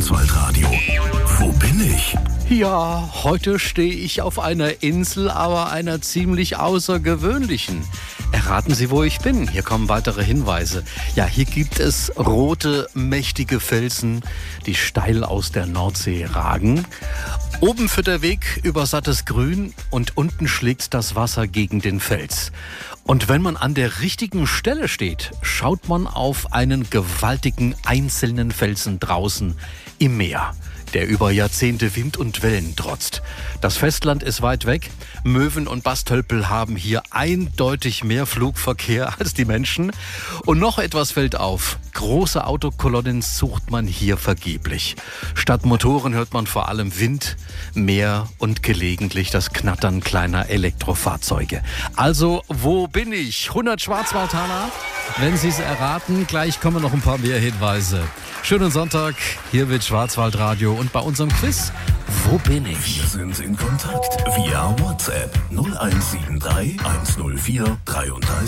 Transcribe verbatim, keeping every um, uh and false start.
Schwarzwaldradio. Wo bin ich? Ja, heute stehe ich auf einer Insel, aber einer ziemlich außergewöhnlichen. Erraten Sie, wo ich bin? Hier kommen weitere Hinweise. Ja, hier gibt es rote, mächtige Felsen, die steil aus der Nordsee ragen. Oben führt der Weg über sattes Grün und unten schlägt das Wasser gegen den Fels. Und wenn man an der richtigen Stelle steht, schaut man auf einen gewaltigen einzelnen Felsen draußen im Meer, der über Jahrzehnte Wind und Wellen trotzt. Das Festland ist weit weg. Möwen und Bastölpel haben hier eindeutig mehr Flugverkehr als die Menschen. Und noch etwas fällt auf. Große Autokolonnen sucht man hier vergeblich. Statt Motoren hört man vor allem Wind, Meer und gelegentlich das Knattern kleiner Elektrofahrzeuge. Also, wo bin ich? hundert Schwarzwaldtaler. Wenn Sie es erraten, gleich kommen noch ein paar mehr Hinweise. Schönen Sonntag, hier wird Schwarzwaldradio und bei unserem Quiz, wo bin ich? Wir sind in Kontakt via WhatsApp null eins sieben drei eins null vier drei drei